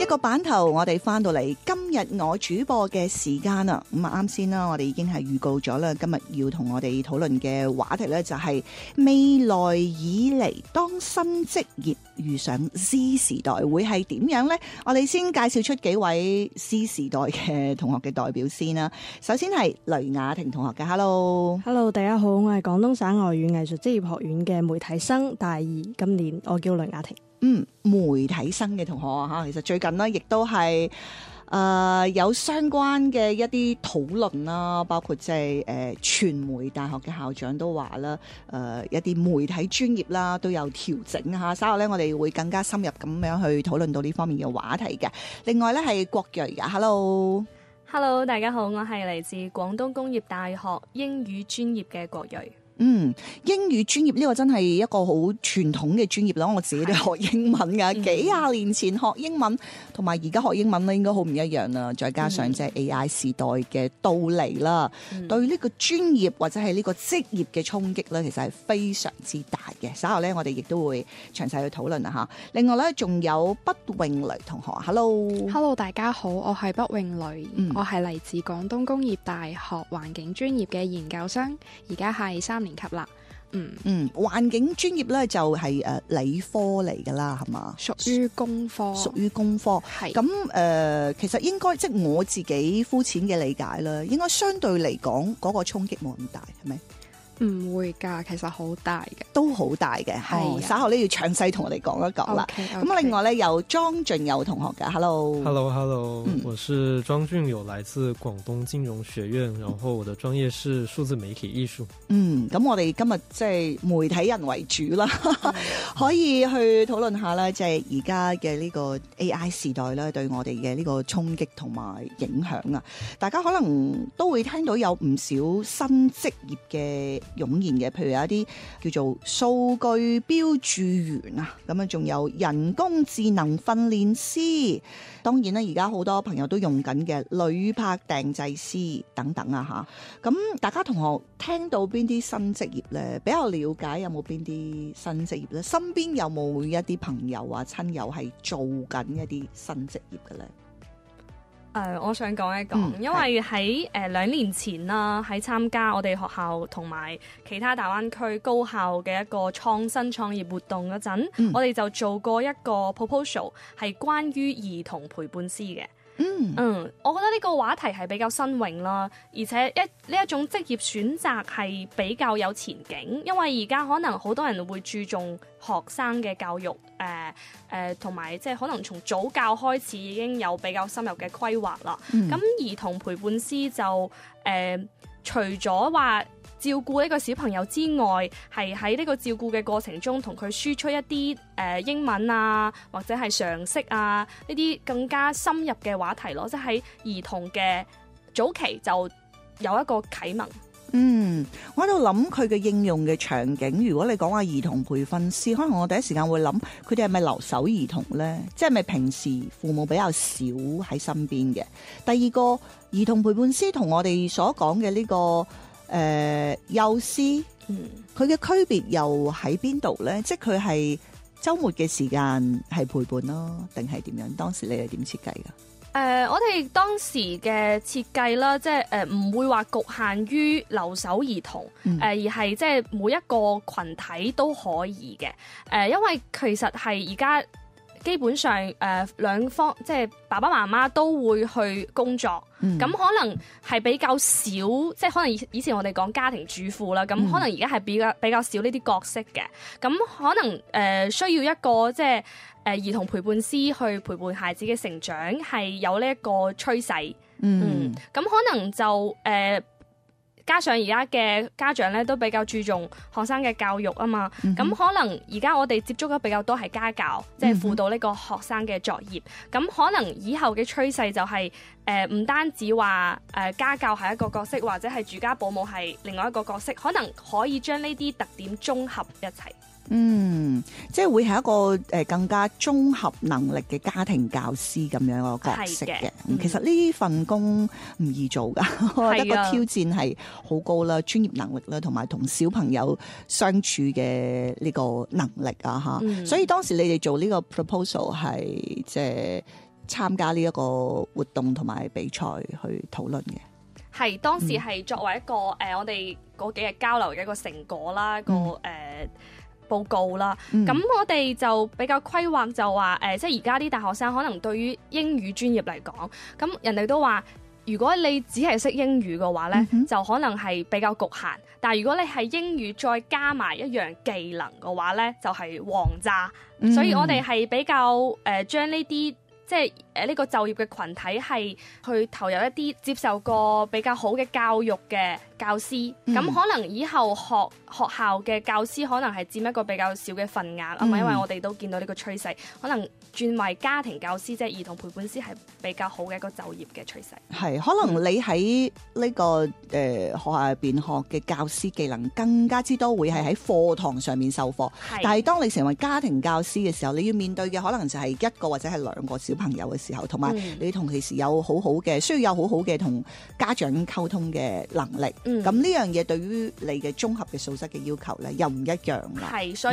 一個版頭，我哋翻到嚟今日我主播嘅時間啦。咁啊，啱先啦，我哋已經係預告咗啦，今日要同我哋討論嘅話題呢，就係未來以嚟當新職業遇上 Z 時代會係點樣呢？我哋先介紹出幾位 Z 時代嘅同學嘅代表先啦。首先係雷雅婷同學嘅 ，Hello， 大家好，我係廣東省外語藝術職業學院嘅媒體生大二，今年我叫雷雅婷。 媒體生嘅同學啊，其實最近呢亦都係有相關嘅一啲討論啦，包括即係傳媒大學嘅校長都話啦，一啲媒體專業啦都有調整嚇。稍後咧，我哋會更加深入咁樣去討論到呢方面嘅話題嘅。另外咧係郭睿嘅 ，Hello， 大家好，我係嚟自廣東工業大學英語專業嘅郭睿。 英語專業呢個真係一個好傳統嘅專業啦，我自己都學英文噶，幾廿年前學英文同埋而家學英文咧應該好唔一樣啦，再加上即係 AI 時代嘅到嚟啦，對呢個專業或者係呢個職業嘅衝擊咧，其實係非常之大嘅。稍後咧，我哋亦都會詳細去討論啦嚇。另外咧，仲有畢穎蕾同學 ，Hello， 大家好，我係畢穎蕾，我係嚟自廣東工業大學環境專業嘅研究生，而家係3年級啦。 環境專業咧就係理科嚟噶啦，係嘛？ 屬於工科。 係咁其實應該即係我自己膚淺嘅理解啦，應該相對嚟講嗰個衝擊冇咁大，係咪？ 唔會㗎，其實好大嘅， 都好大嘅。係稍後呢要詳細同我哋講一講啦。咁另外咧有莊俊友同學嘅 ，Hello， 我是莊俊友，來自廣東金融學院，然後我的專業是數字媒體藝術。 咁我哋今日即係媒體人為主啦，可以去討論下啦，即係而家嘅呢個 AI 時代咧，對我哋嘅呢個衝擊同埋影響啊！大家可能都會聽到有唔少新職業嘅湧現嘅，譬如有一啲叫做數據標註員啊，咁啊仲有人工智能訓練師，當然咧而家好多朋友都用緊嘅旅拍訂製師等等啊嚇。咁大家同學聽到邊啲新職業咧？比較了解有冇邊啲新職業咧？身邊有冇一啲朋友啊親友係做緊一啲新職業嘅咧？ 我想講一講，因為喺2年前啦，喺參加我哋學校同埋其他大灣區高校嘅一個創新創業活動嗰陣，我哋就做過一個 proposal 係關於兒童陪伴師嘅。我覺得呢個話題係比較新穎啦，而且呢一種職業選擇係比較有前景，因為而家可能好多人會注重學生嘅教育，同埋即係可能從早教開始已經有比較深入嘅規劃啦。咁兒童陪伴師就除咗話照顧呢個小朋友之外，係喺呢個照顧嘅過程中，同佢輸出一啲英文啊，或者係常識啊，呢啲更加深入嘅話題咯。即係喺兒童嘅早期就有一個啟蒙。 我喺度諗佢嘅應用嘅場景。如果你講話兒童培訓師，可能我第一時間會諗佢哋係咪留守兒童呢？即係咪平時父母比較少喺身邊嘅？第二個兒童陪伴師同我哋所講嘅呢個幼師，佢嘅區別又喺邊度呢？即係佢係週末嘅時間係陪伴咯，定係點樣？當時你係點設計㗎？ 我哋當時嘅設計啦，即係唔會話局限於留守兒童，而係即係每一個群體都可以嘅。因為其實係而家基本上兩方即係爸爸媽媽都會去工作，咁可能係比較少，即係可能以前我哋講家庭主婦啦，咁可能而家係比較少呢啲角色嘅，咁可能需要一個即係兒童陪伴師去陪伴孩子嘅成長，係有呢一個趨勢。咁可能就加上而家嘅家長咧都比較注重學生嘅教育啊嘛，咁可能而家我哋接觸得比較多係家教，即係輔導呢個學生嘅作業。咁可能以後嘅趨勢就係唔單止話家教係一個角色，或者係住家保姆係另外一個角色，可能可以將呢啲特點綜合一齊。 即係會係一個更加綜合能力嘅家庭教師咁樣一個角色嘅。其實呢份工唔易做噶，我覺得個挑戰係好高啦，專業能力啦，同埋同小朋友相處嘅呢個能力啊吓。所以當時你哋做呢個 proposal 係即係參加呢一個活動同埋比賽去討論嘅。 係當時係作為一個我哋嗰幾日交流嘅一個成果啦，報告啦。咁我哋就比較規劃就話即係而家啲大學生可能對於英語專業嚟講，咁人哋都話，如果你只係識英語嘅話呢，就可能係比較局限。但係如果你係英語再加埋一樣技能嘅話呢，就係王炸。所以我哋係比較將呢啲即係呢個就業嘅群體係去投入一啲接受過比較好嘅教育嘅教師，咁可能以後學校嘅教師可能係佔一個比較少嘅份額啊嘛，因為我哋都見到呢個趨勢，可能轉為家庭教師，即係兒童陪伴師係比較好嘅一個就業嘅趨勢。 係，可能你喺呢個學校入邊學嘅教師技能更加之多會係喺課堂上面授課，但係當你成為家庭教師嘅時候，你要面對嘅可能就係一個或者係兩個小朋友嘅時候，同埋你同其時有好好嘅需要有好好嘅同家長溝通嘅能力。咁呢樣嘢對於你嘅綜合嘅素質嘅要求咧，又唔一樣啦。 係，所